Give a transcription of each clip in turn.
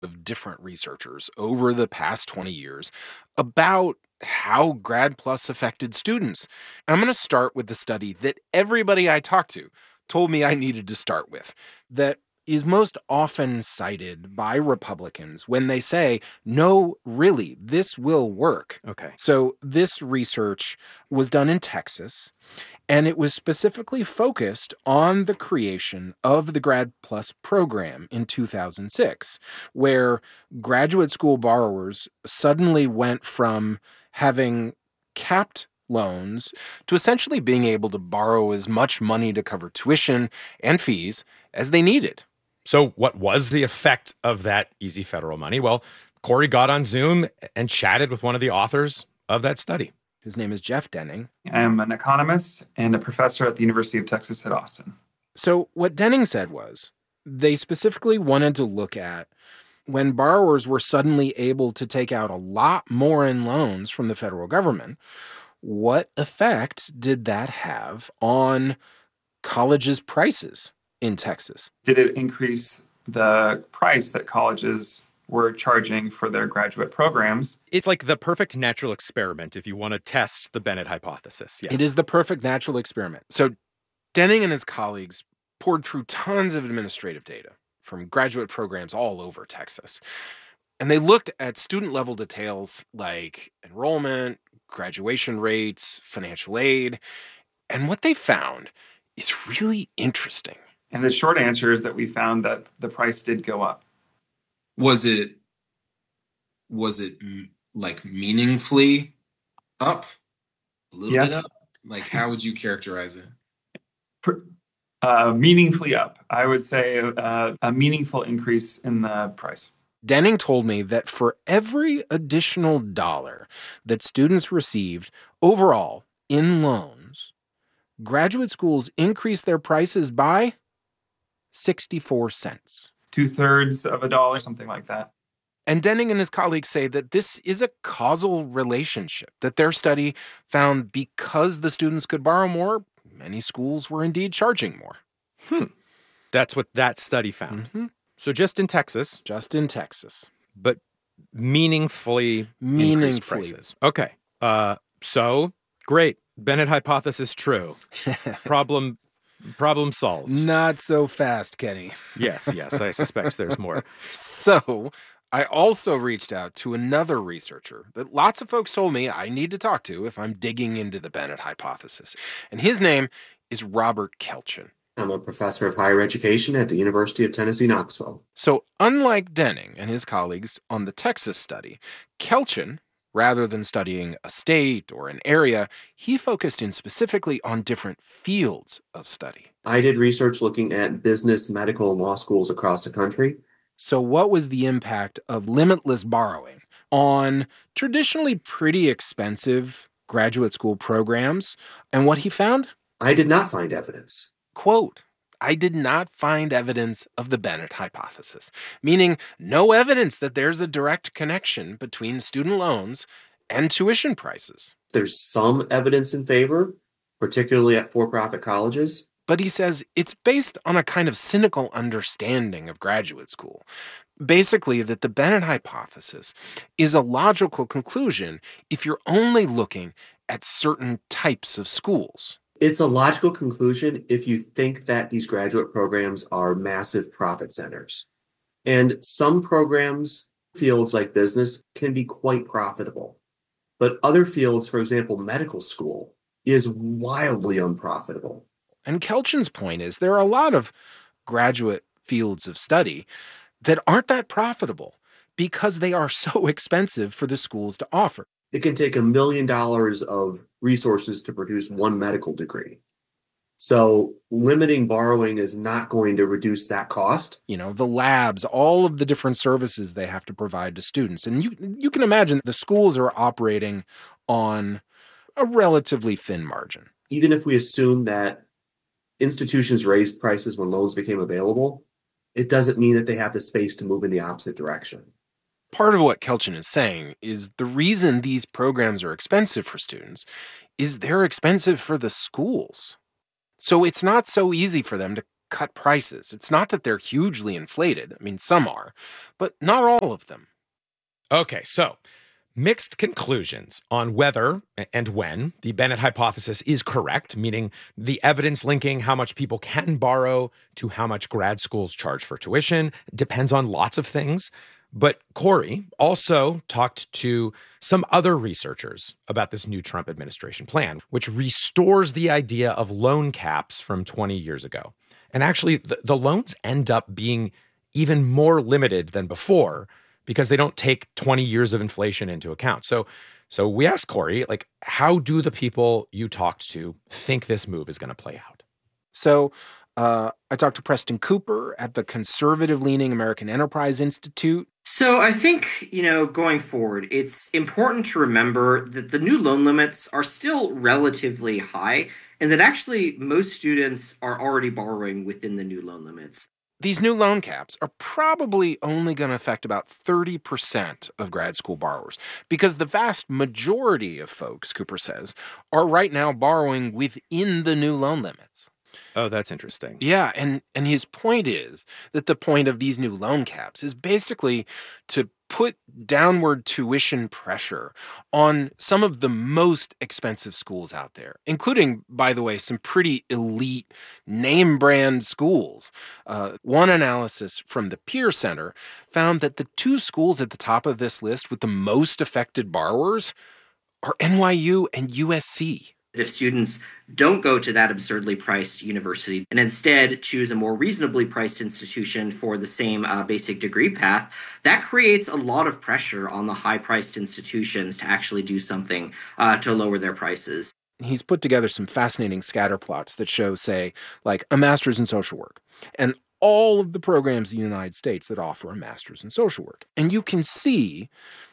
of different researchers over the past 20 years about how Grad Plus affected students. I'm going to start with the study that everybody I talked to told me I needed to start with, that is most often cited by Republicans when they say, no, really, this will work. Okay. So this research was done in Texas, and it was specifically focused on the creation of the Grad Plus program in 2006, where graduate school borrowers suddenly went from having capped loans to essentially being able to borrow as much money to cover tuition and fees as they needed. So what was the effect of that easy federal money? Well, Corey got on Zoom and chatted with one of the authors of that study. His name is Jeff Denning. I am an economist and a professor at the University of Texas at Austin. So what Denning said was they specifically wanted to look at when borrowers were suddenly able to take out a lot more in loans from the federal government, what effect did that have on colleges' prices in Texas? Did it increase the price that colleges were charging for their graduate programs? It's like the perfect natural experiment if you want to test the Bennett hypothesis. Yeah. It is the perfect natural experiment. So Denning and his colleagues poured through tons of administrative data from graduate programs all over Texas. And they looked at student-level details like enrollment, graduation rates, financial aid. And what they found is really interesting. And the short answer is that we found that the price did go up. Was it like meaningfully up? A little Yes. bit up? Like, how would you characterize it? Meaningfully up. I would say a meaningful increase in the price. Denning told me that for every additional dollar that students received overall in loans, graduate schools increased their prices by 64 cents. 2/3 of a dollar, something like that. And Denning and his colleagues say that this is a causal relationship, that their study found because the students could borrow more, many schools were indeed charging more. That's what that study found. Mm-hmm. So just in Texas. Just in Texas. But meaningfully increased prices. Okay. So great. Bennett hypothesis true. Problem solved. Not so fast, Kenny. Yes, I suspect there's more. So I also reached out to another researcher that lots of folks told me I need to talk to if I'm digging into the Bennett hypothesis. And his name is Robert Kelchen. I'm a professor of higher education at the University of Tennessee, Knoxville. So unlike Denning and his colleagues on the Texas study, Kelchen, rather than studying a state or an area, he focused in specifically on different fields of study. I did research looking at business, medical, and law schools across the country. So what was the impact of limitless borrowing on traditionally pretty expensive graduate school programs? And what he found? I did not find evidence. Quote, I did not find evidence of the Bennett hypothesis, meaning no evidence that there's a direct connection between student loans and tuition prices. There's some evidence in favor, particularly at for-profit colleges. But he says it's based on a kind of cynical understanding of graduate school. Basically, that the Bennett hypothesis is a logical conclusion if you're only looking at certain types of schools. It's a logical conclusion if you think that these graduate programs are massive profit centers. And some programs, fields like business, can be quite profitable. But other fields, for example, medical school, is wildly unprofitable. And Kelchen's point is there are a lot of graduate fields of study that aren't that profitable because they are so expensive for the schools to offer. It can take $1 million of resources to produce one medical degree. So limiting borrowing is not going to reduce that cost. You know, the labs, all of the different services they have to provide to students. And you can imagine the schools are operating on a relatively thin margin. Even if we assume that institutions raised prices when loans became available, it doesn't mean that they have the space to move in the opposite direction. Part of what Kelchen is saying is the reason these programs are expensive for students is they're expensive for the schools. So it's not so easy for them to cut prices. It's not that they're hugely inflated. I mean, some are, but not all of them. Okay, so mixed conclusions on whether and when the Bennett hypothesis is correct, meaning the evidence linking how much people can borrow to how much grad schools charge for tuition depends on lots of things. But Corey also talked to some other researchers about this new Trump administration plan, which restores the idea of loan caps from 20 years ago. And actually, the loans end up being even more limited than before because they don't take 20 years of inflation into account. So we asked Corey, like, how do the people you talked to think this move is going to play out? So I talked to Preston Cooper at the conservative-leaning American Enterprise Institute. So I think, going forward, it's important to remember that the new loan limits are still relatively high and that actually most students are already borrowing within the new loan limits. These new loan caps are probably only going to affect about 30% of grad school borrowers because the vast majority of folks, Cooper says, are right now borrowing within the new loan limits. Oh, that's interesting. Yeah, and his point is that the point of these new loan caps is basically to put downward tuition pressure on some of the most expensive schools out there, including, by the way, some pretty elite name brand schools. One analysis from the Peer Center found that the two schools at the top of this list with the most affected borrowers are NYU and USC. If students don't go to that absurdly priced university and instead choose a more reasonably priced institution for the same basic degree path, that creates a lot of pressure on the high-priced institutions to actually do something to lower their prices. He's put together some fascinating scatter plots that show, say, like a master's in social work and all of the programs in the United States that offer a master's in social work. And you can see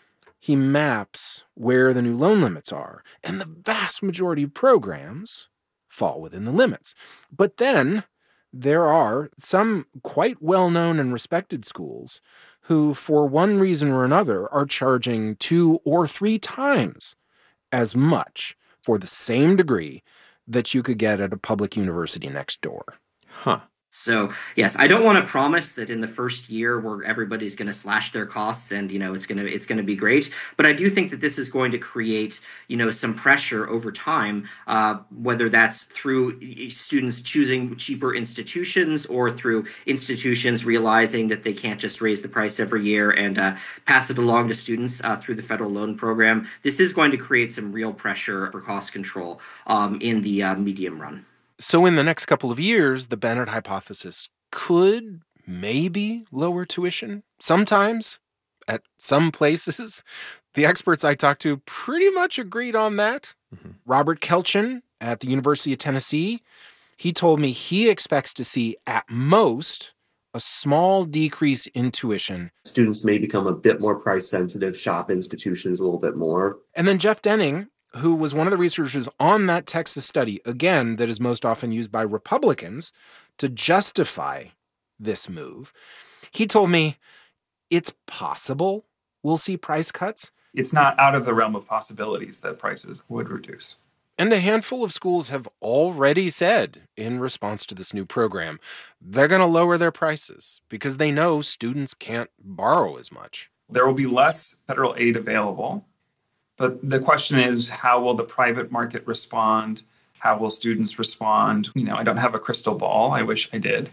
he maps where the new loan limits are, and the vast majority of programs fall within the limits. But then there are some quite well-known and respected schools who, for one reason or another, are charging 2 or 3 times as much for the same degree that you could get at a public university next door. Huh. So, yes, I don't want to promise that in the first year where everybody's going to slash their costs and, it's going to be great. But I do think that this is going to create, some pressure over time, whether that's through students choosing cheaper institutions or through institutions realizing that they can't just raise the price every year and pass it along to students through the federal loan program. This is going to create some real pressure for cost control in the medium run. So in the next couple of years, the Bennett hypothesis could maybe lower tuition sometimes at some places. The experts I talked to pretty much agreed on that. Mm-hmm. Robert Kelchen at the University of Tennessee, he told me he expects to see at most a small decrease in tuition. Students may become a bit more price sensitive, shop institutions a little bit more. And then Jeff Denning, who was one of the researchers on that Texas study, again, that is most often used by Republicans to justify this move, he told me it's possible we'll see price cuts. It's not out of the realm of possibilities that prices would reduce. And a handful of schools have already said, in response to this new program, they're going to lower their prices because they know students can't borrow as much. There will be less federal aid available. But the question is, how will the private market respond? How will students respond? I don't have a crystal ball. I wish I did.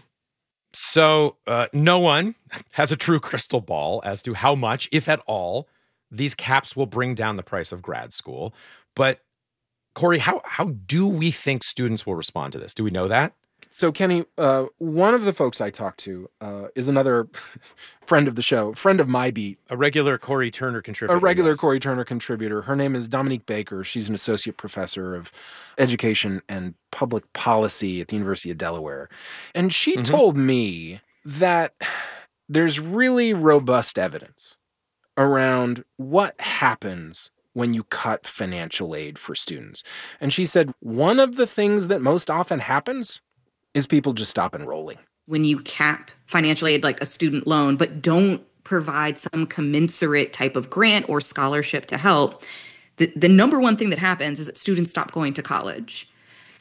So no one has a true crystal ball as to how much, if at all, these caps will bring down the price of grad school. But Corey, how do we think students will respond to this? Do we know that? So, Kenny, one of the folks I talked to is another friend of the show, friend of my beat. A regular Corey Turner contributor. Corey Turner contributor. Her name is Dominique Baker. She's an associate professor of education and public policy at the University of Delaware. And she told me that there's really robust evidence around what happens when you cut financial aid for students. And she said one of the things that most often happens is people just stop enrolling. When you cap financial aid like a student loan, but don't provide some commensurate type of grant or scholarship to help, the number one thing that happens is that students stop going to college.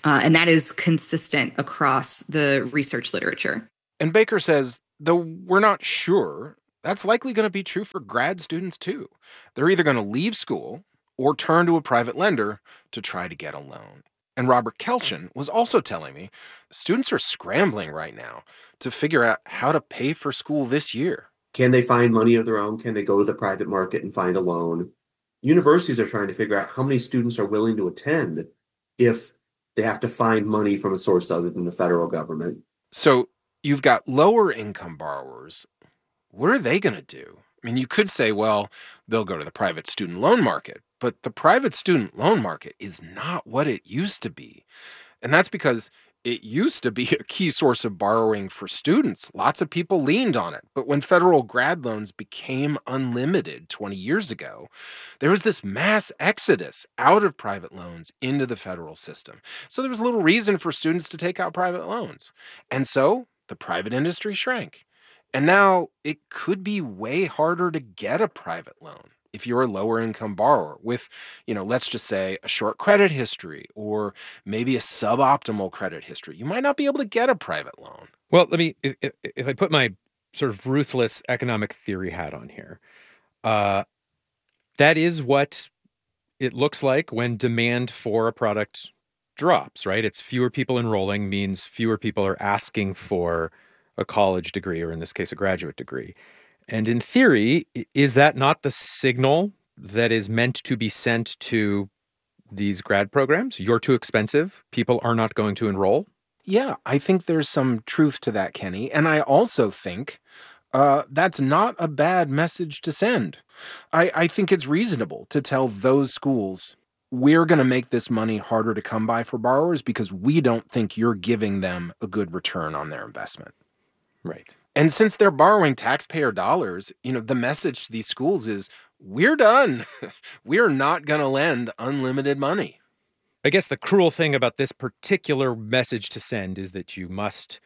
And that is consistent across the research literature. And Baker says, though we're not sure, that's likely going to be true for grad students too. They're either going to leave school or turn to a private lender to try to get a loan. And Robert Kelchen was also telling me students are scrambling right now to figure out how to pay for school this year. Can they find money of their own? Can they go to the private market and find a loan? Universities are trying to figure out how many students are willing to attend if they have to find money from a source other than the federal government. So you've got lower income borrowers. What are they going to do? I mean, you could say, well, they'll go to the private student loan market, but the private student loan market is not what it used to be. And that's because it used to be a key source of borrowing for students. Lots of people leaned on it. But when federal grad loans became unlimited 20 years ago, there was this mass exodus out of private loans into the federal system. So there was little reason for students to take out private loans. And so the private industry shrank. And now it could be way harder to get a private loan if you're a lower income borrower with, let's just say a short credit history or maybe a suboptimal credit history. You might not be able to get a private loan. Well, if I put my sort of ruthless economic theory hat on here, that is what it looks like when demand for a product drops, right? It's fewer people enrolling means fewer people are asking for a college degree, or in this case, a graduate degree. And in theory, is that not the signal that is meant to be sent to these grad programs? You're too expensive. People are not going to enroll. Yeah, I think there's some truth to that, Kenny. And I also think that's not a bad message to send. I think it's reasonable to tell those schools, we're going to make this money harder to come by for borrowers because we don't think you're giving them a good return on their investment. Right. And since they're borrowing taxpayer dollars, the message to these schools is, we're done. We're not going to lend unlimited money. I guess the cruel thing about this particular message to send is that you must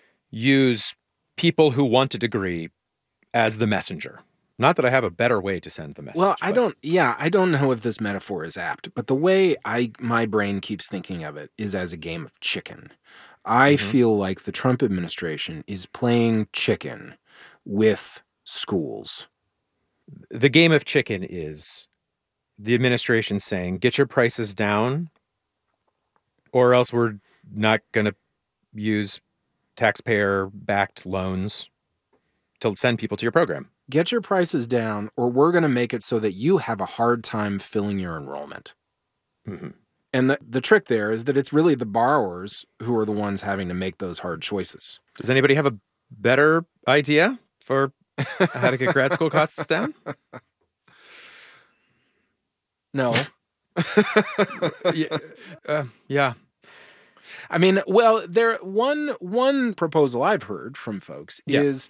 use people who want a degree as the messenger. Not that I have a better way to send the message. Well, I don't know if this metaphor is apt, but the way my brain keeps thinking of it is as a game of chicken. I feel like the Trump administration is playing chicken with schools. The game of chicken is the administration saying, get your prices down, or else we're not going to use taxpayer-backed loans to send people to your program. Get your prices down, or we're going to make it so that you have a hard time filling your enrollment. Mm-hmm. And the trick there is that it's really the borrowers who are the ones having to make those hard choices. Does anybody have a better idea for how to get grad school costs down? No. Yeah. I mean, well, one proposal I've heard from folks is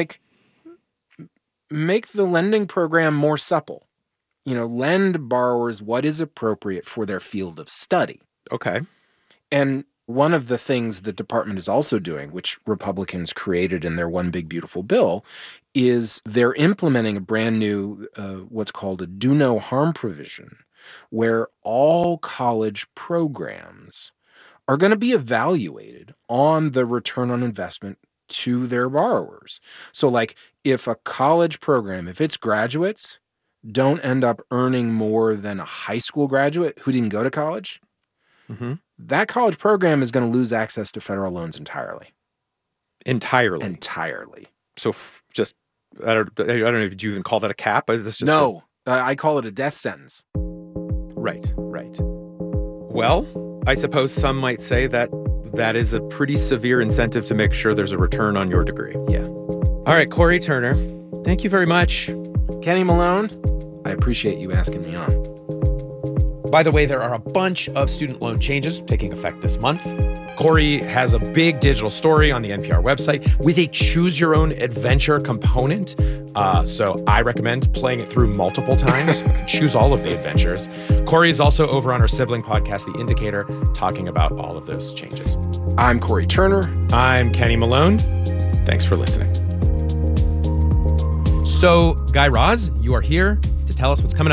make the lending program more supple. Lend borrowers what is appropriate for their field of study. Okay. And one of the things the department is also doing, which Republicans created in their One Big Beautiful Bill, is they're implementing a brand new what's called a do no harm provision, where all college programs are going to be evaluated on the return on investment to their borrowers. So if a college program, if its graduates don't end up earning more than a high school graduate who didn't go to college, that college program is going to lose access to federal loans entirely. Entirely. So I don't know, did you even call that a cap? Is this just No, I call it a death sentence. Right. Well, I suppose some might say that is a pretty severe incentive to make sure there's a return on your degree. Yeah. All right, Corey Turner, thank you very much. Kenny Malone, I appreciate you asking me on. By the way, there are a bunch of student loan changes taking effect this month. Corey has a big digital story on the NPR website with a choose your own adventure component. So I recommend playing it through multiple times. Choose all of the adventures. Corey is also over on our sibling podcast, The Indicator, talking about all of those changes. I'm Corey Turner. I'm Kenny Malone. Thanks for listening. So, Guy Raz, you are here to tell us what's coming up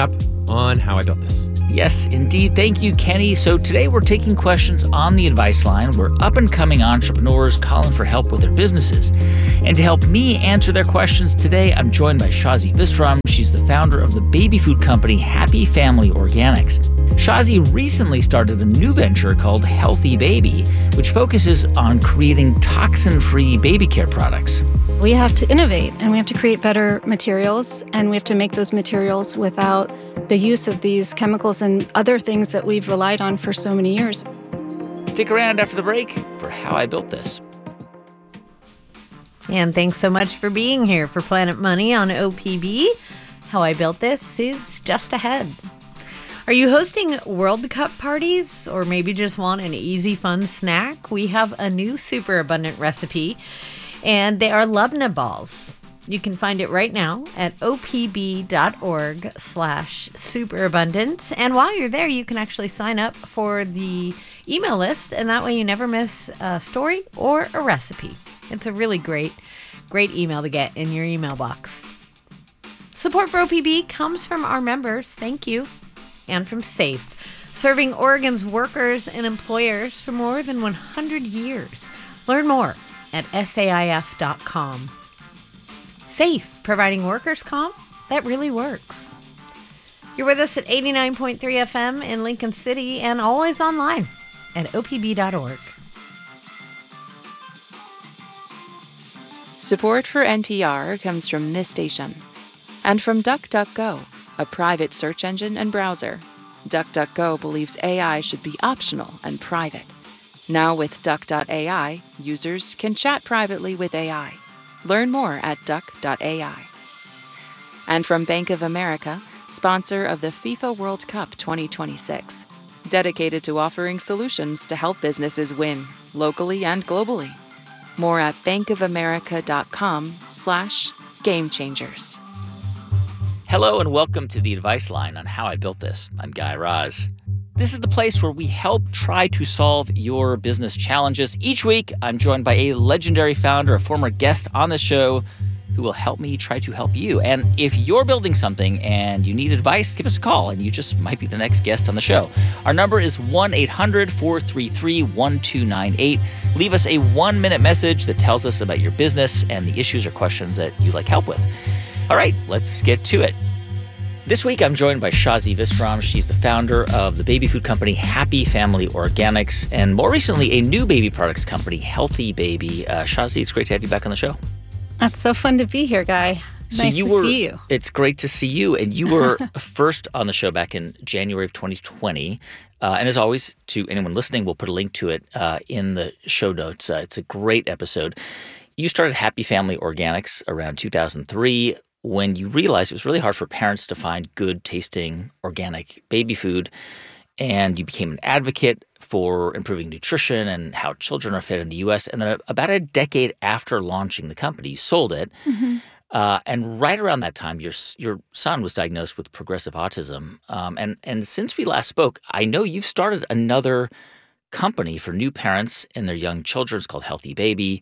on How I Built This. Yes, indeed. Thank you, Kenny. So today we're taking questions on the advice line where up-and-coming entrepreneurs calling for help with their businesses. And to help me answer their questions today, I'm joined by Shazi Visram. She's the founder of the baby food company Happy Family Organics. Shazi recently started a new venture called Healthy Baby, which focuses on creating toxin-free baby care products. We have to innovate and we have to create better materials, and we have to make those materials without the use of these chemicals and other things that we've relied on for so many years. Stick around after the break for How I Built This. And thanks so much for being here for Planet Money on OPB. How I Built This is just ahead. Are you hosting World Cup parties or maybe just want an easy, fun snack? We have a new super abundant recipe, and they are Lubna balls. You can find it right now at opb.org/superabundant. And while you're there, you can actually sign up for the email list, and that way you never miss a story or a recipe. It's a really great email to get in your email box. Support for OPB comes from our members, thank you, and from SAFE, serving Oregon's workers and employers for more than 100 years. Learn more at saif.com. SAFE, providing workers' comp that really works. You're with us at 89.3 FM in Lincoln City and always online at opb.org. Support for NPR comes from this station and from DuckDuckGo, a private search engine and browser. DuckDuckGo believes AI should be optional and private. Now with Duck.ai, users can chat privately with AI. Learn more at Duck.ai. And from Bank of America, sponsor of the FIFA World Cup 2026, dedicated to offering solutions to help businesses win, locally and globally. More at bankofamerica.com/gamechangers. Hello and welcome to the advice line on How I Built This. I'm Guy Raz. This is the place where we help try to solve your business challenges. Each week, I'm joined by a legendary founder, a former guest on the show, who will help me try to help you. And if you're building something and you need advice, give us a call and you just might be the next guest on the show. Our number is 1-800-433-1298. Leave us a 1-minute message that tells us about your business and the issues or questions that you'd like help with. All right, let's get to it. This week, I'm joined by Shazi Visram. She's the founder of the baby food company Happy Family Organics, and more recently, a new baby products company, Healthy Baby. Shazi, it's great to have you back on the show. That's so fun to be here, Guy. Nice to see you. It's great to see you. And you were first on the show back in January of 2020. And as always, to anyone listening, we'll put a link to it in the show notes. It's a great episode. You started Happy Family Organics around 2003 when you realized it was really hard for parents to find good-tasting organic baby food. And you became an advocate for improving nutrition and how children are fed in the U.S. And then about a decade after launching the company, you sold it. Mm-hmm. And right around that time, your son was diagnosed with progressive autism. And since we last spoke, I know you've started another company for new parents and their young children. It's called Healthy Baby.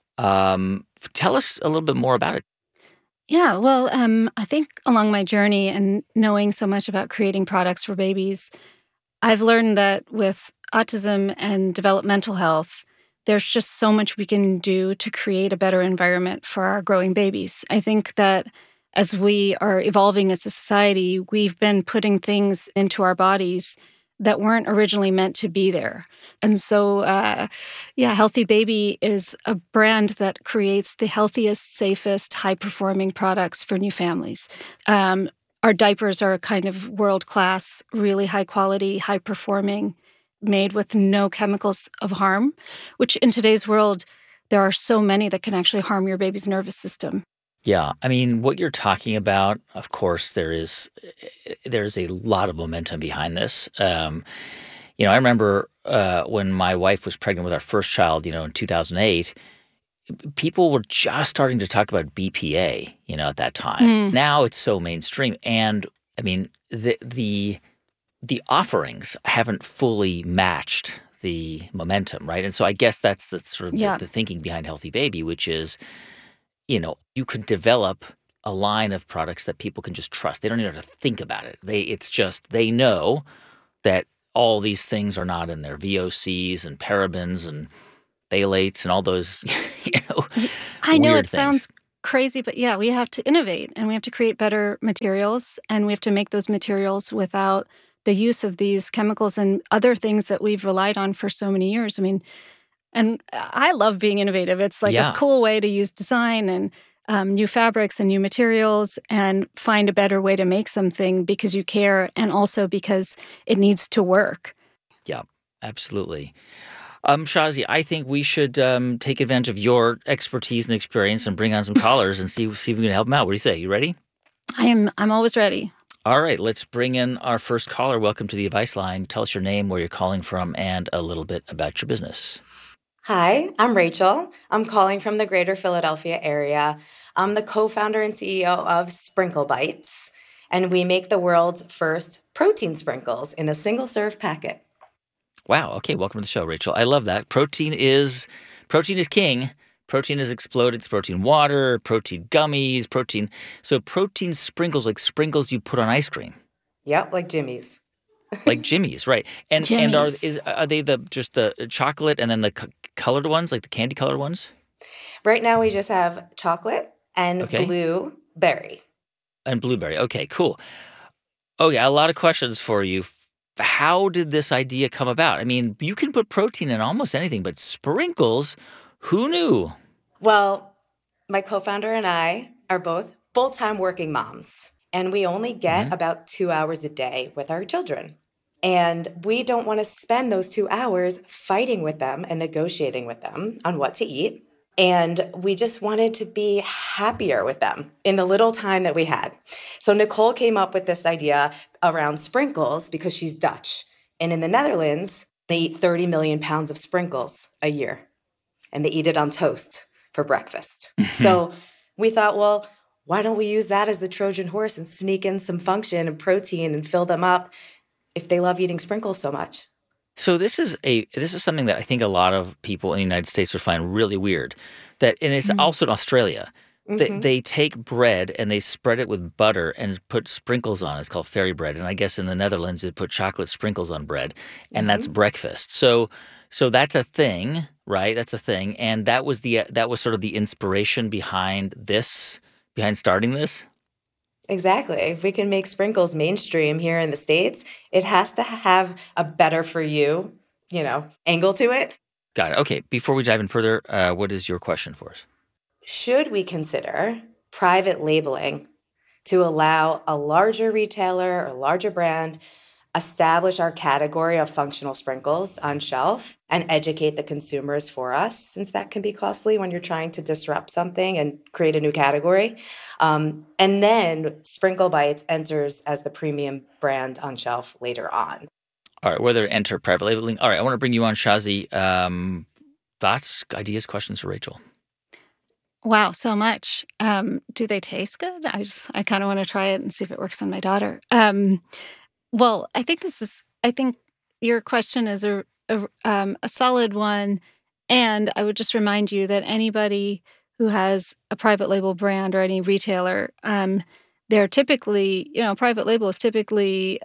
Tell us a little bit more about it. Yeah, well, I think along my journey and knowing so much about creating products for babies, I've learned that with autism and developmental health, there's just so much we can do to create a better environment for our growing babies. I think that as we are evolving as a society, we've been putting things into our bodies that weren't originally meant to be there. And so, Healthy Baby is a brand that creates the healthiest, safest, high-performing products for new families. Our diapers are kind of world-class, really high-quality, high-performing, made with no chemicals of harm, which in today's world, there are so many that can actually harm your baby's nervous system. Yeah, I mean, what you're talking about, of course, there's a lot of momentum behind this. I remember when my wife was pregnant with our first child, in 2008, people were just starting to talk about BPA, at that time. Now it's so mainstream. And, I mean, the offerings haven't fully matched the momentum, right? And so I guess that's the sort of the thinking behind Healthy Baby, which is, you can develop a line of products that people can just trust. They don't even have to think about it. They know that all these things are not in there, VOCs and parabens and phthalates and all those, I know weird it sounds things. crazy, but yeah, we have to innovate and we have to create better materials, and we have to make those materials without the use of these chemicals and other things that we've relied on for so many years. I mean, and I love being innovative. It's like a cool way to use design and new fabrics and new materials and find a better way to make something because you care and also because it needs to work. Yeah, absolutely. Shazi, I think we should take advantage of your expertise and experience and bring on some callers and see if we can help them out. What do you say? You ready? I'm always ready. All right, let's bring in our first caller. Welcome to the Advice Line. Tell us your name, where you're calling from, and a little bit about your business. Hi, I'm Rachel. I'm calling from the greater Philadelphia area. I'm the co-founder and CEO of Sprinkle Bites, and we make the world's first protein sprinkles in a single-serve packet. Wow. Okay, welcome to the show, Rachel. I love that. Protein is king. Protein has exploded. It's protein water, protein gummies, protein. So protein sprinkles, like sprinkles you put on ice cream. Yep, like Jimmy's. Like Jimmy's, right? And are they just the chocolate and then the colored ones, like the candy colored ones? Right now we just have chocolate and blueberry. And blueberry. Okay, cool. Oh yeah, a lot of questions for you. How did this idea come about? I mean, you can put protein in almost anything, but sprinkles, who knew? Well, my co-founder and I are both full-time working moms, and we only get about 2 hours a day with our children. And we don't want to spend those 2 hours fighting with them and negotiating with them on what to eat. And we just wanted to be happier with them in the little time that we had. So Nicole came up with this idea around sprinkles because she's Dutch. And in the Netherlands, they eat 30 million pounds of sprinkles a year. And they eat it on toast for breakfast. So we thought, well, why don't we use that as the Trojan horse and sneak in some function and protein and fill them up if they love eating sprinkles so much? So this is something that I think a lot of people in the United States would find really weird. And it's also in Australia. They take bread and they spread it with butter and put sprinkles on it. It's called fairy bread. And I guess in the Netherlands they put chocolate sprinkles on bread, and that's breakfast. So that's a thing, right? That's a thing. And that was sort of the inspiration behind starting this. Exactly. If we can make sprinkles mainstream here in the States, it has to have a better for you, angle to it. Got it. Okay. Before we dive in further, what is your question for us? Should we consider private labeling to allow a larger retailer or larger brand establish our category of functional sprinkles on shelf and educate the consumers for us, since that can be costly when you're trying to disrupt something and create a new category. And then Sprinkle Bites enters as the premium brand on shelf later on. All right, whether to enter private labeling. All right, I want to bring you on, Shazi. Thoughts, ideas, questions for Rachel? Wow, so much. Do they taste good? I kind of want to try it and see if it works on my daughter. Well, I think your question is a solid one, and I would just remind you that anybody who has a private label brand or any retailer, they're typically, private label is typically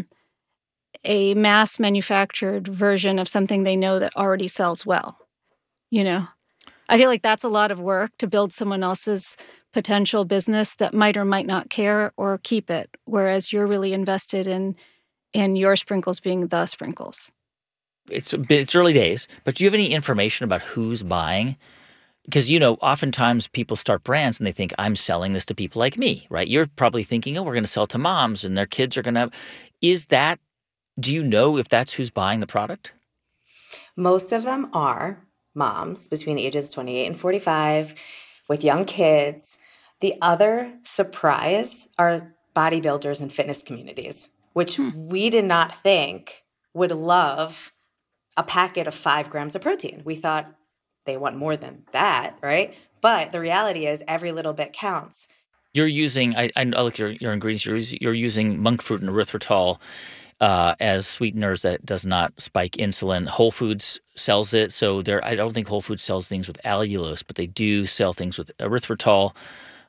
a mass manufactured version of something they know that already sells well. I feel like that's a lot of work to build someone else's potential business that might or might not care or keep it, whereas you're really invested in your sprinkles being the sprinkles. It's early days, but do you have any information about who's buying? Because, oftentimes people start brands and they think, I'm selling this to people like me, right? You're probably thinking, oh, we're going to sell to moms and their kids are going to have. Do you know if that's who's buying the product? Most of them are moms between the ages of 28 and 45 with young kids. The other surprise are bodybuilders and fitness communities, which we did not think would love a packet of 5 grams of protein. We thought they want more than that, right? But the reality is every little bit counts. You're using, I look at your ingredients, you're using monk fruit and erythritol as sweeteners that does not spike insulin. Whole Foods sells it. So I don't think Whole Foods sells things with allulose, but they do sell things with erythritol.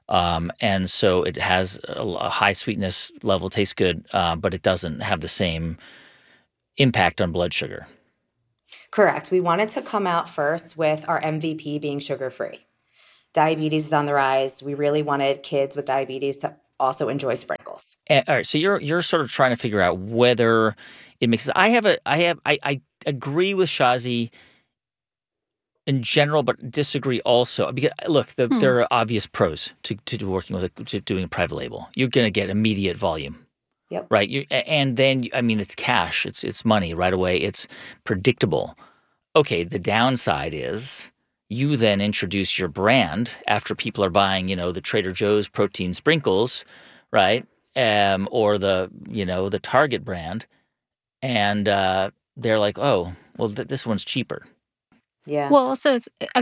And so it has a high sweetness level, tastes good, but it doesn't have the same impact on blood sugar. Correct. We wanted to come out first with our MVP being sugar-free. Diabetes is on the rise. We really wanted kids with diabetes to also enjoy sprinkles. All right, so you're sort of trying to figure out whether it makes sense. I agree with Shazi in general, but disagree also. Because look, there are obvious pros to working with to doing a private label. You're going to get immediate volume. Yep. Right. And then, I mean, it's cash. It's money right away. It's predictable. Okay. The downside is you then introduce your brand after people are buying, the Trader Joe's protein sprinkles, right? Or the Target brand. And they're like, oh, well, this one's cheaper. Yeah. Well, also,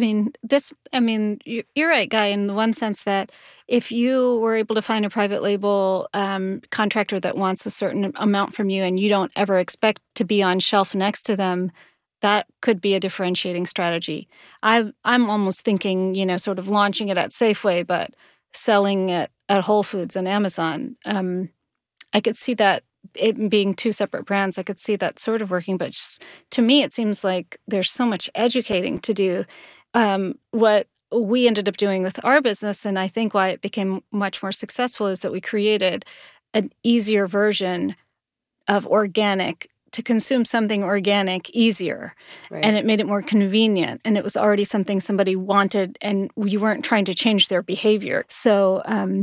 you're right, Guy, in the one sense that if you were able to find a private label contractor that wants a certain amount from you and you don't ever expect to be on shelf next to them, that could be a differentiating strategy. I'm almost thinking, sort of launching it at Safeway, but selling it at Whole Foods and Amazon. I could see that. It being two separate brands, I could see that sort of working. But just, to me, it seems like there's so much educating to do. What we ended up doing with our business, and I think why it became much more successful, is that we created an easier version of organic, to consume something organic easier. Right. And it made it more convenient. And it was already something somebody wanted, and we weren't trying to change their behavior. So,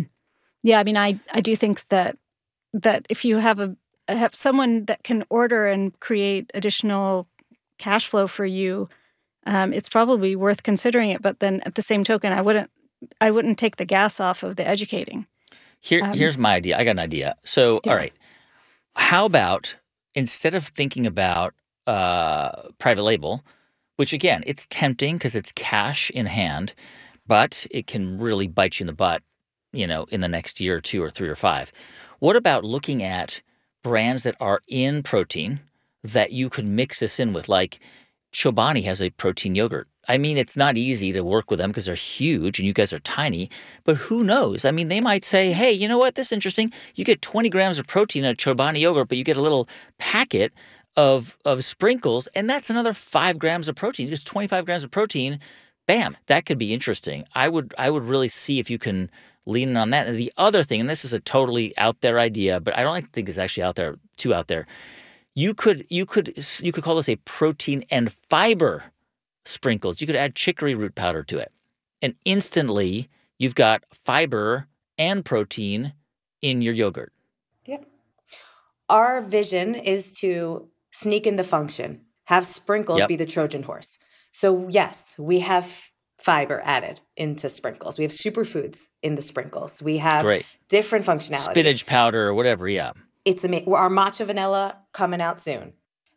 I do think that if you have someone that can order and create additional cash flow for you, it's probably worth considering it. But then at the same token, I wouldn't take the gas off of the educating. Here's my idea. I got an idea. So, All right, how about instead of thinking about private label, which again, it's tempting because it's cash in hand, but it can really bite you in the butt, in the next year or 2 or 3 or 5. What about looking at brands that are in protein that you could mix this in with? Like Chobani has a protein yogurt. I mean, it's not easy to work with them because they're huge and you guys are tiny, but who knows? I mean, they might say, hey, you know what? This is interesting. You get 20 grams of protein in a Chobani yogurt, but you get a little packet of sprinkles, and that's another 5 grams of protein. Just 25 grams of protein. Bam. That could be interesting. I would really see if you can lean in on that. And the other thing, and this is a totally out there idea, but I don't think it's actually too out there. You could call this a protein and fiber sprinkles. You could add chicory root powder to it, and instantly you've got fiber and protein in your yogurt. Yep. Our vision is to sneak in the function, have sprinkles be the Trojan horse. So yes, we have fiber added into sprinkles. We have superfoods in the sprinkles. We have different functionalities. Spinach powder or whatever, yeah. It's amazing. Our matcha vanilla coming out soon.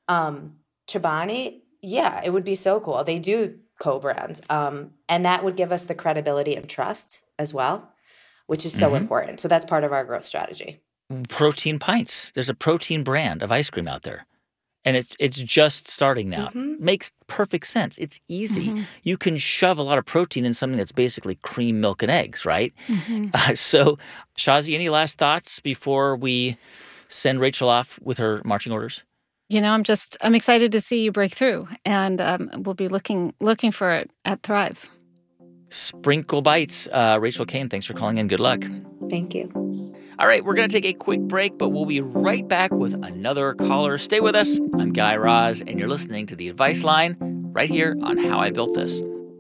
Chobani, it would be so cool. They do co-brands. And that would give us the credibility and trust as well, which is so important. So that's part of our growth strategy. Protein pints. There's a protein brand of ice cream out there. And it's just starting now. Makes perfect sense. It's easy. You can shove a lot of protein in something that's basically cream, milk, and eggs, right? So, Shazi, any last thoughts before we send Rachel off with her marching orders? I'm excited to see you break through, and we'll be looking for it at Thrive. Sprinkle Bites. Rachel Kane, thanks for calling in. Good luck. Thank you. All right, we're going to take a quick break, but we'll be right back with another caller. Stay with us. I'm Guy Raz, and you're listening to The Advice Line right here on How I Built This.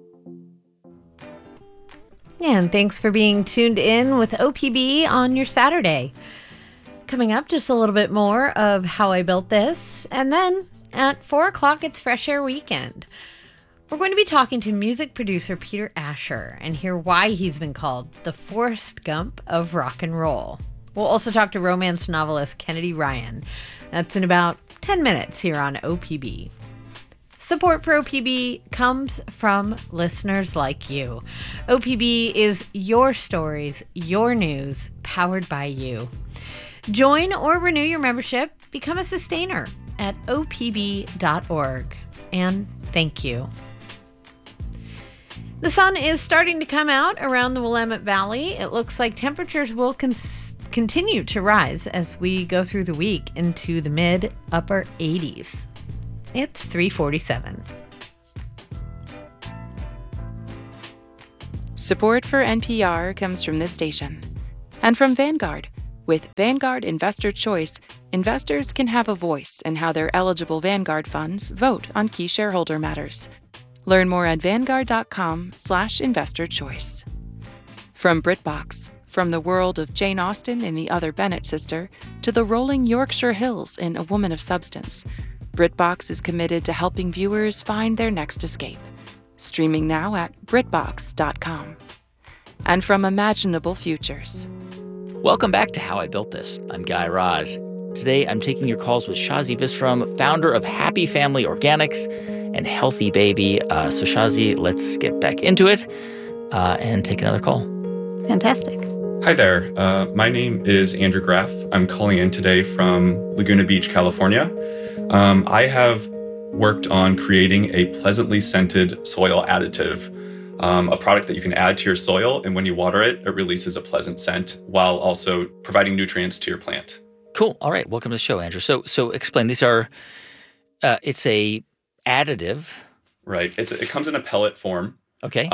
And thanks for being tuned in with OPB on your Saturday. Coming up, just a little bit more of How I Built This. And then at 4 o'clock, it's Fresh Air Weekend. We're going to be talking to music producer Peter Asher and hear why he's been called the Forrest Gump of rock and roll. We'll also talk to romance novelist Kennedy Ryan. That's in about 10 minutes here on OPB. Support for OPB comes from listeners like you. OPB is your stories, your news, powered by you. Join or renew your membership. Become a sustainer at opb.org. And thank you. The sun is starting to come out around the Willamette Valley. It looks like temperatures will continue to rise as we go through the week into the mid-upper 80s. It's 3:47. Support for NPR comes from this station and from Vanguard. With Vanguard Investor Choice, investors can have a voice in how their eligible Vanguard funds vote on key shareholder matters. Learn more at vanguard.com/investorchoice. From BritBox, from the world of Jane Austen in The Other Bennett Sister to the rolling Yorkshire Hills in A Woman of Substance, BritBox is committed to helping viewers find their next escape. Streaming now at BritBox.com. And from Imaginable Futures. Welcome back to How I Built This. I'm Guy Raz. Today, I'm taking your calls with Shazi Visram, founder of Happy Family Organics and Healthy Baby. So Shazi, let's get back into it and take another call. Fantastic. Hi there. My name is Andrew Graff. I'm calling in today from Laguna Beach, California. I have worked on creating a pleasantly scented soil additive, a product that you can add to your soil, and when you water it, it releases a pleasant scent while also providing nutrients to your plant. Cool. All right. Welcome to the show, Andrew. So explain. These are, it's a additive. Right. It comes in a pellet form. Okay.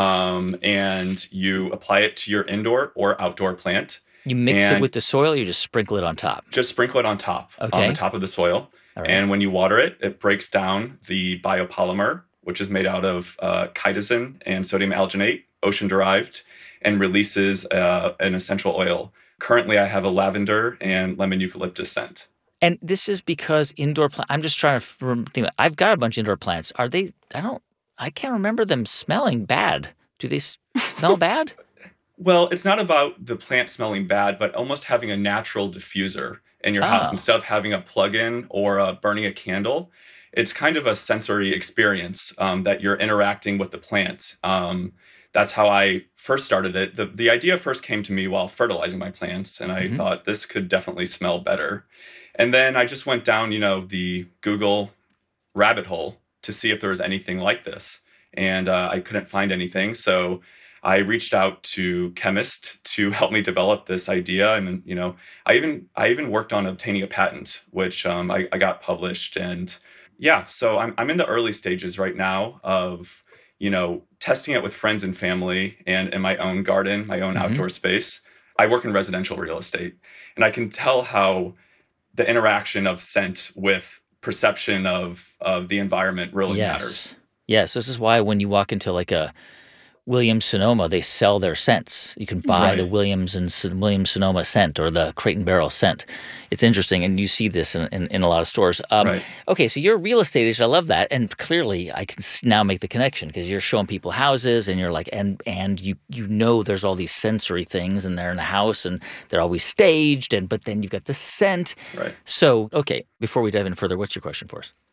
And you apply it to your indoor or outdoor plant. You mix it with the soil, or you just sprinkle it on top? Just sprinkle it on top, on the top of the soil. Right. And when you water it, it breaks down the biopolymer, which is made out of chitosan and sodium alginate, ocean-derived, and releases an essential oil. Currently, I have a lavender and lemon eucalyptus scent. And this is because indoor plants, I'm just trying to think, I've got a bunch of indoor plants. Are they, I can't remember them smelling bad. Do they smell bad? Well, it's not about the plant smelling bad, but almost having a natural diffuser in your house instead of having a plug-in or burning a candle. It's kind of a sensory experience that you're interacting with the plant. That's how I first started it. The idea first came to me while fertilizing my plants, and I thought this could definitely smell better. And then I just went down, the Google rabbit hole to see if there was anything like this. And I couldn't find anything. So I reached out to chemists to help me develop this idea. And, I even worked on obtaining a patent, which I got published. And yeah, so I'm in the early stages right now of, testing it with friends and family and in my own garden, my own outdoor space. I work in residential real estate, and I can tell how the interaction of scent with perception of the environment really matters. Yes, this is why when you walk into like a Williams-Sonoma, they sell their scents. You can buy the Williams-Sonoma scent or the Crate and Barrel scent. It's interesting, and you see this in a lot of stores. Okay, so you're a real estate agent. I love that, and clearly I can now make the connection because you're showing people houses, and you're like, and you there's all these sensory things, and they're in the house, and they're always staged, but then you've got the scent. Right. So, okay, before we dive in further, what's your question for us?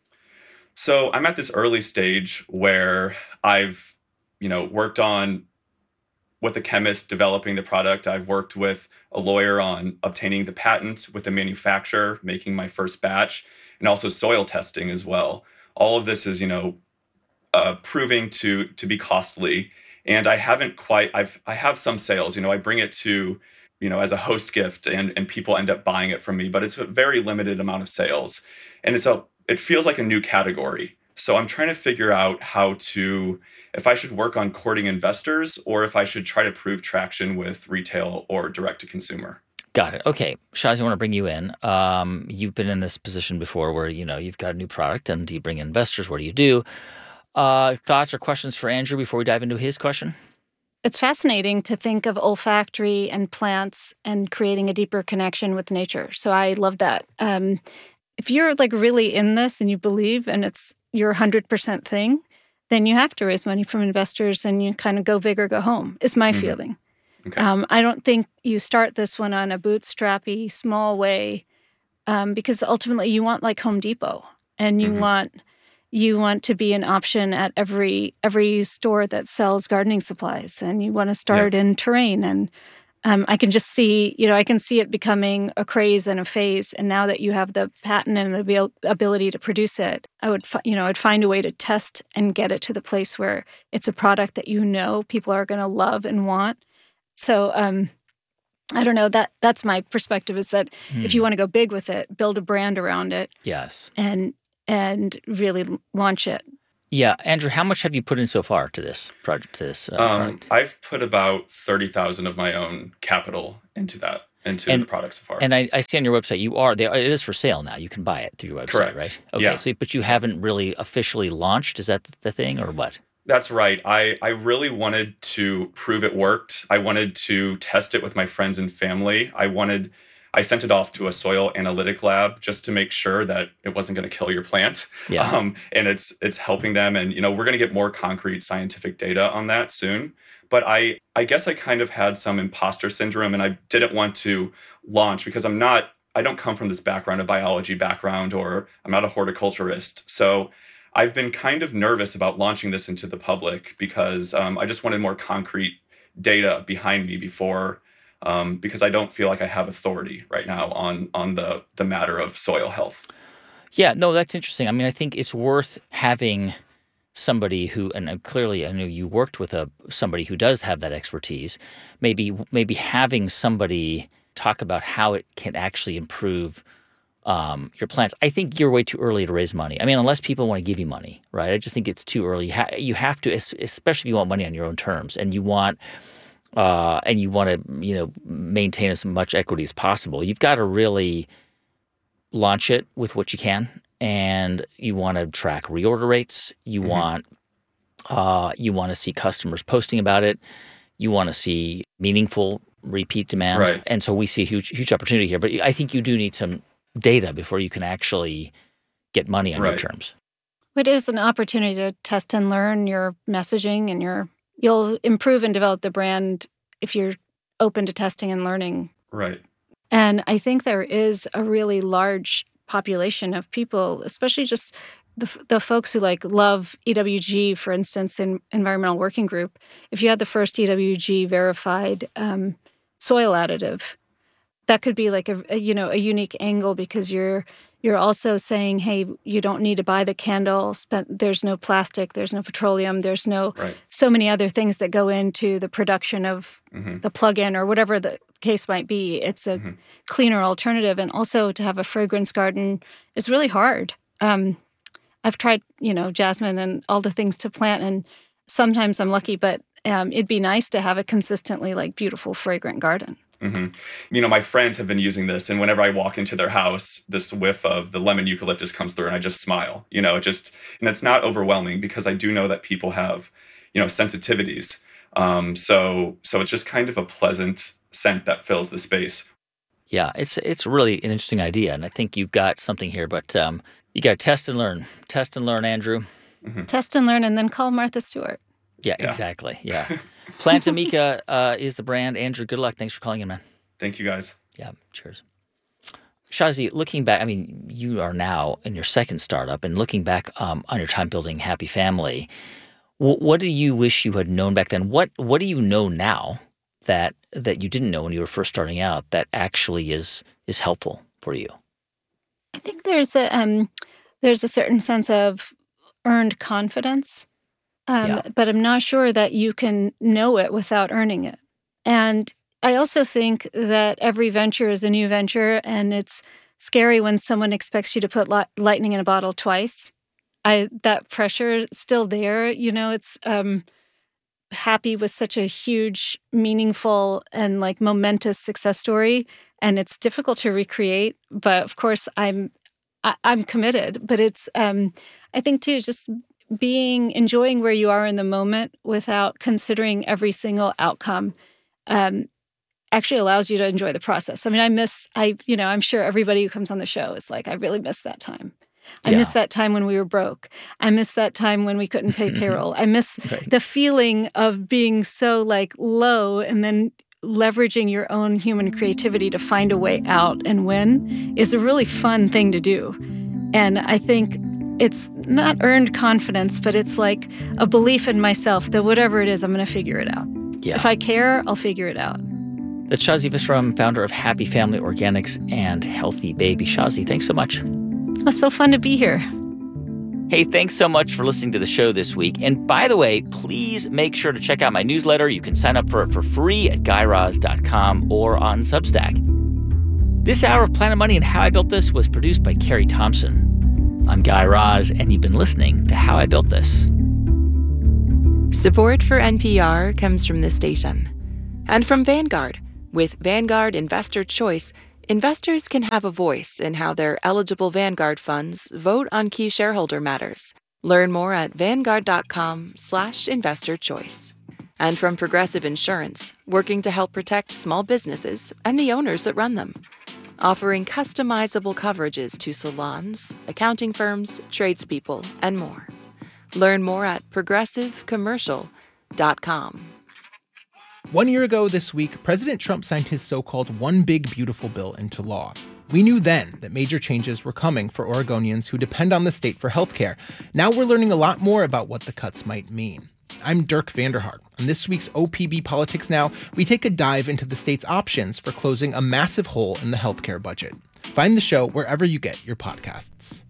So I'm at this early stage where I've worked on with a chemist developing the product. I've worked with a lawyer on obtaining the patent with the manufacturer, making my first batch, and also soil testing as well. All of this is, proving to be costly. And I haven't quite, I have some sales, I bring it to, as a host gift and people end up buying it from me, but it's a very limited amount of sales. And it feels like a new category. So I'm trying to figure out if I should work on courting investors or if I should try to prove traction with retail or direct to consumer. Got it. Okay. Shazi, I want to bring you in. You've been in this position before where, you've got a new product and you bring in investors. What do you do? Thoughts or questions for Andrew before we dive into his question? It's fascinating to think of olfactory and plants and creating a deeper connection with nature. So I love that. If you're really in this and you believe and it's your 100% thing, then you have to raise money from investors and you kind of go big or go home, is my feeling. Okay. I don't think you start this one on a bootstrappy, small way because ultimately you want like Home Depot and you want to be an option at every store that sells gardening supplies, and you want to start in terrain. And I can just see, I can see it becoming a craze and a phase. And now that you have the patent and the ability to produce it, I'd find a way to test and get it to the place where it's a product that people are going to love and want. So I don't know. That's my perspective, is that if you want to go big with it, build a brand around it. Yes. And really launch it. Yeah. Andrew, how much have you put in so far to this project? Product? I've put about 30,000 of my own capital into that, the product so far. And I see on your website, it is for sale now. You can buy it through your website, Correct. Right? Okay. Yeah. So, but you haven't really officially launched. Is that the thing, or what? That's right. I really wanted to prove it worked. I wanted to test it with my friends and family. I sent it off to a soil analytic lab just to make sure that it wasn't going to kill your plant. Yeah. And it's helping them. And, we're going to get more concrete scientific data on that soon. But I guess I kind of had some imposter syndrome, and I didn't want to launch because I don't come from this background, a biology background, or I'm not a horticulturist. So I've been kind of nervous about launching this into the public because I just wanted more concrete data behind me before, because I don't feel like I have authority right now on the matter of soil health. Yeah, no, that's interesting. I mean, I think it's worth having somebody who, and clearly I know you worked with somebody who does have that expertise, maybe having somebody talk about how it can actually improve your plants. I think you're way too early to raise money. I mean, unless people want to give you money, right? I just think it's too early. You have to, especially if you want money on your own terms, and you want to, maintain as much equity as possible. You've got to really launch it with what you can, and you want to track reorder rates. You want to see customers posting about it. You want to see meaningful repeat demand, right? And so we see a huge opportunity here. But I think you do need some data before you can actually get money on your terms. It is an opportunity to test and learn your messaging, and you'll improve and develop the brand if you're open to testing and learning. Right. And I think there is a really large population of people, especially just the folks who love EWG, for instance, the Environmental Working Group. If you had the first EWG verified soil additive, that could be a unique angle, because you're also saying, hey, you don't need to buy the candle. There's no plastic, there's no petroleum, there's no so many other things that go into the production of the plug-in or whatever the case might be. It's a cleaner alternative. And also to have a fragrance garden is really hard. I've tried, jasmine and all the things to plant, and sometimes I'm lucky, but it'd be nice to have a consistently beautiful, fragrant garden. Mm-hmm. My friends have been using this, and whenever I walk into their house, this whiff of the lemon eucalyptus comes through, and I just smile. And it's not overwhelming, because I do know that people have, sensitivities. So it's just kind of a pleasant scent that fills the space. Yeah, it's really an interesting idea, and I think you've got something here. But you got to test and learn. Test and learn, Andrew. Mm-hmm. Test and learn, and then call Martha Stewart. Yeah, exactly. Yeah. Plantamika is the brand. Andrew, good luck. Thanks for calling in, man. Thank you, guys. Yeah, cheers. Shazi, looking back, I mean, you are now in your second startup, and looking back on your time building Happy Family, what do you wish you had known back then? What do you know now that you didn't know when you were first starting out that actually is helpful for you? I think there's a certain sense of earned confidence. But I'm not sure that you can know it without earning it. And I also think that every venture is a new venture, and it's scary when someone expects you to put lightning in a bottle twice. That pressure is still there. It's Happy was such a huge, meaningful, and momentous success story, and it's difficult to recreate. But of course, I'm committed. But it's I think too, just enjoying where you are in the moment without considering every single outcome actually allows you to enjoy the process. I mean, I'm sure everybody who comes on the show is I really miss that time. I miss that time when we were broke. I miss that time when we couldn't pay payroll. I miss the feeling of being so low, and then leveraging your own human creativity to find a way out and win is a really fun thing to do. And I think it's not earned confidence, but it's a belief in myself that whatever it is, I'm going to figure it out. Yeah. If I care, I'll figure it out. That's Shazi Visram, founder of Happy Family Organics and Healthy Baby. Shazi, thanks so much. It was so fun to be here. Hey, thanks so much for listening to the show this week. And by the way, please make sure to check out my newsletter. You can sign up for it for free at GuyRaz.com or on Substack. This hour of Planet Money and How I Built This was produced by Carrie Thompson. I'm Guy Raz, and you've been listening to How I Built This. Support for NPR comes from this station and from Vanguard. With Vanguard Investor Choice, investors can have a voice in how their eligible Vanguard funds vote on key shareholder matters. Learn more at vanguard.com/investorchoice. And from Progressive Insurance, working to help protect small businesses and the owners that run them. Offering customizable coverages to salons, accounting firms, tradespeople, and more. Learn more at progressivecommercial.com. 1 year ago this week, President Trump signed his so-called One Big Beautiful Bill into law. We knew then that major changes were coming for Oregonians who depend on the state for healthcare. Now we're learning a lot more about what the cuts might mean. I'm Dirk Vanderhart. On this week's OPB Politics Now, we take a dive into the state's options for closing a massive hole in the healthcare budget. Find the show wherever you get your podcasts.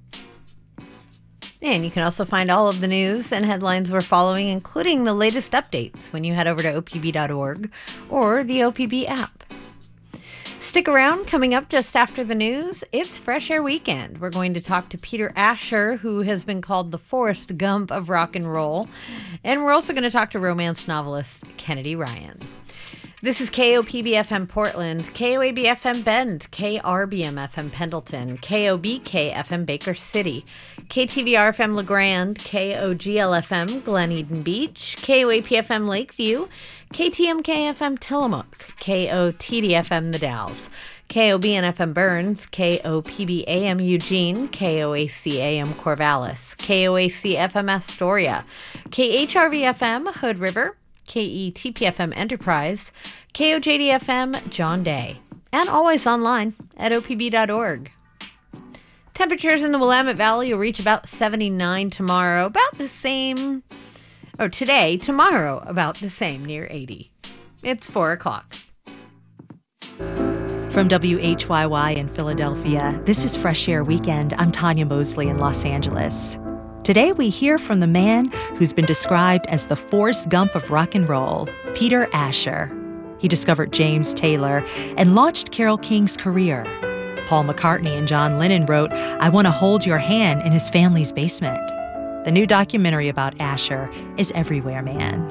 And you can also find all of the news and headlines we're following, including the latest updates, when you head over to opb.org or the OPB app. Stick around. Coming up just after the news, it's Fresh Air Weekend. We're going to talk to Peter Asher, who has been called the Forrest Gump of rock and roll. And we're also going to talk to romance novelist Kennedy Ryan. This is KOPB-FM Portland, KOAB-FM Bend, KRBM-FM Pendleton, KOBK-FM Baker City, KTVR-FM LeGrand, KOGL-FM Glen Eden Beach, KOAP-FM Lakeview, KTMK-FM Tillamook, KOTD-FM The Dalles, KOBN-FM Burns, KOPB-AM Eugene, KOAC-AM Corvallis, KOAC-FM Astoria, KHRV-FM Hood River, KETP-FM Enterprise, KOJD-FM John Day, and always online at opb.org. Temperatures in the Willamette Valley will reach about 79 tomorrow, about the same, tomorrow about the same, near 80. It's 4 o'clock. From WHYY in Philadelphia, this is Fresh Air Weekend. I'm Tanya Mosley in Los Angeles. Today we hear from the man who's been described as the Forrest Gump of rock and roll, Peter Asher. He discovered James Taylor and launched Carole King's career. Paul McCartney and John Lennon wrote "I Want to Hold Your Hand" in his family's basement. The new documentary about Asher is Everywhere Man.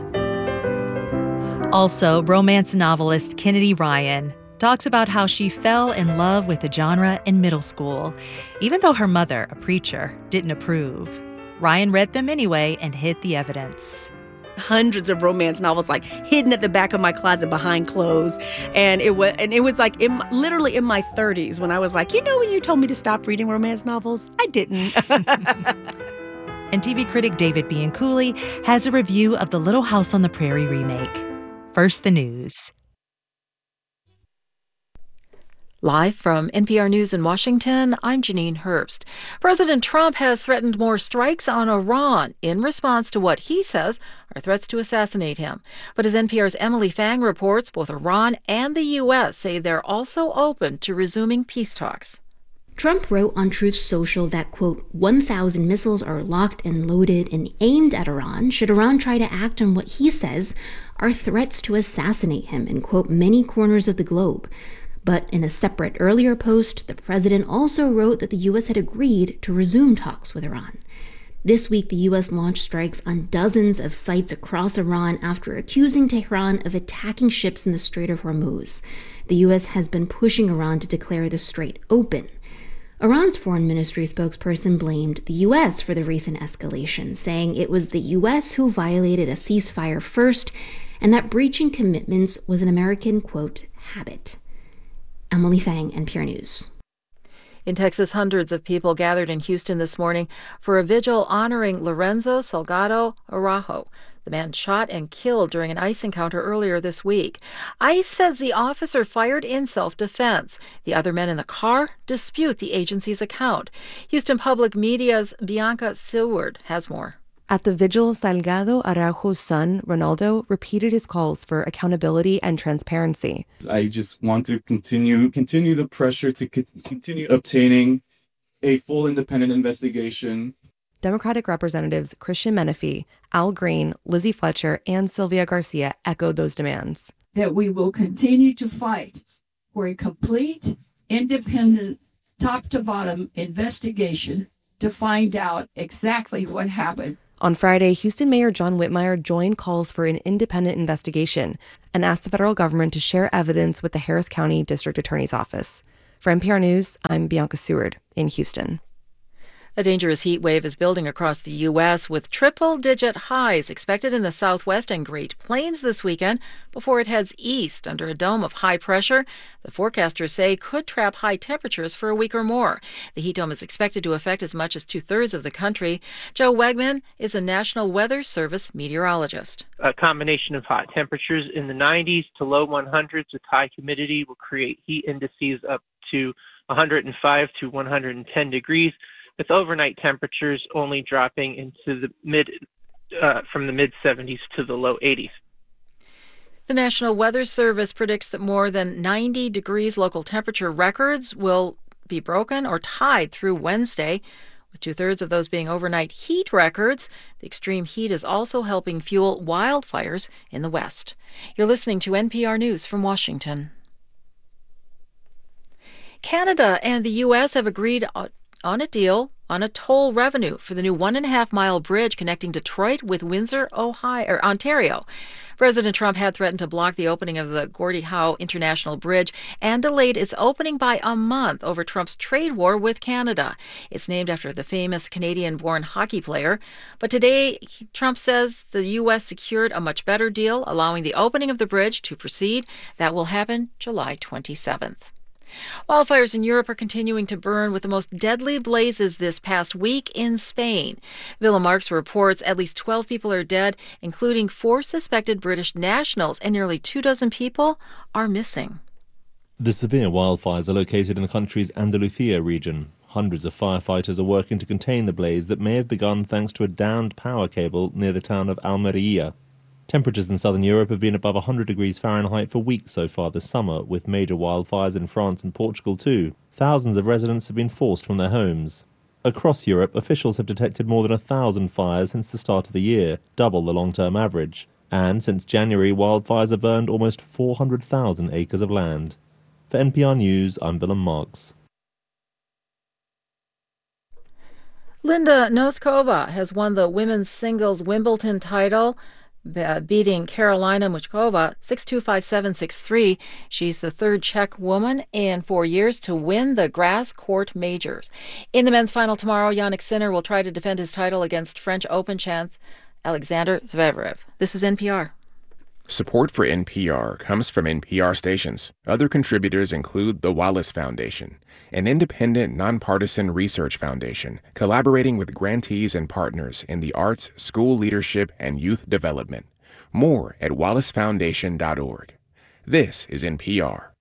Also, romance novelist Kennedy Ryan talks about how she fell in love with the genre in middle school, even though her mother, a preacher, didn't approve. Ryan read them anyway and hid the evidence. Hundreds of romance novels like hidden at the back of my closet behind clothes, and it was like literally in my 30s when I was like, when you told me to stop reading romance novels, I didn't. And TV critic David Bianculli has a review of the Little House on the Prairie remake. First, the news. Live from NPR News in Washington, I'm Janine Herbst. President Trump has threatened more strikes on Iran in response to what he says are threats to assassinate him. But as NPR's Emily Fang reports, both Iran and the U.S. say they're also open to resuming peace talks. Trump wrote on Truth Social that, quote, 1,000 missiles are locked and loaded and aimed at Iran should Iran try to act on what he says are threats to assassinate him in, quote, many corners of the globe. But in a separate earlier post, the president also wrote that the U.S. had agreed to resume talks with Iran. This week, the U.S. launched strikes on dozens of sites across Iran after accusing Tehran of attacking ships in the Strait of Hormuz. The U.S. has been pushing Iran to declare the strait open. Iran's foreign ministry spokesperson blamed the U.S. for the recent escalation, saying it was the U.S. who violated a ceasefire first and that breaching commitments was an American, quote, habit. Emily Fang, NPR News. In Texas, hundreds of people gathered in Houston this morning for a vigil honoring Lorenzo Salgado Araujo, the man shot and killed during an ICE encounter earlier this week. ICE says the officer fired in self-defense. The other men in the car dispute the agency's account. Houston Public Media's Bianca Seward has more. At the vigil, Salgado Araujo's son, Ronaldo, repeated his calls for accountability and transparency. I just want to continue the pressure to continue obtaining a full independent investigation. Democratic Representatives Christian Menefee, Al Green, Lizzie Fletcher, and Sylvia Garcia echoed those demands. That we will continue to fight for a complete, independent, top-to-bottom investigation to find out exactly what happened. On Friday, Houston Mayor John Whitmire joined calls for an independent investigation and asked the federal government to share evidence with the Harris County District Attorney's Office. For NPR News, I'm Bianca Seward in Houston. A dangerous heat wave is building across the U.S. with triple-digit highs expected in the Southwest and Great Plains this weekend before it heads east under a dome of high pressure the forecasters say could trap high temperatures for a week or more. The heat dome is expected to affect as much as two-thirds of the country. Joe Wegman is a National Weather Service meteorologist. A combination of hot temperatures in the 90s to low 100s with high humidity will create heat indices up to 105 to 110 degrees. With overnight temperatures only dropping into from the mid 70s to the low 80s. The National Weather Service predicts that more than 90 degrees local temperature records will be broken or tied through Wednesday, with two-thirds of those being overnight heat records. The extreme heat is also helping fuel wildfires in the West. You're listening to NPR News from Washington. Canada and the U.S. have agreed on a deal on a toll revenue for the new 1.5-mile bridge connecting Detroit with Windsor, Ontario. President Trump had threatened to block the opening of the Gordie Howe International Bridge and delayed its opening by a month over Trump's trade war with Canada. It's named after the famous Canadian-born hockey player. But today, Trump says the U.S. secured a much better deal, allowing the opening of the bridge to proceed. That will happen July 27th. Wildfires in Europe are continuing to burn, with the most deadly blazes this past week in Spain. Villa Marx reports at least 12 people are dead, including 4 suspected British nationals, and nearly 24 people are missing. The severe wildfires are located in the country's Andalusia region. Hundreds of firefighters are working to contain the blaze that may have begun thanks to a downed power cable near the town of Almería. Temperatures in southern Europe have been above 100 degrees Fahrenheit for weeks so far this summer, with major wildfires in France and Portugal too. Thousands of residents have been forced from their homes. Across Europe, officials have detected more than 1,000 fires since the start of the year, double the long-term average. And since January, wildfires have burned almost 400,000 acres of land. For NPR News, I'm Willem Marks. Linda Noskova has won the women's singles Wimbledon title, beating Karolina Muchkova 6-2, 5-7, 6-3. She's the third Czech woman in 4 years to win the grass court majors. In the men's final tomorrow, Jannik Sinner will try to defend his title against French Open champ Alexander Zverev. This is NPR. Support for NPR comes from NPR stations. Other contributors include the Wallace Foundation, an independent, nonpartisan research foundation collaborating with grantees and partners in the arts, school leadership, and youth development. More at wallacefoundation.org. This is NPR.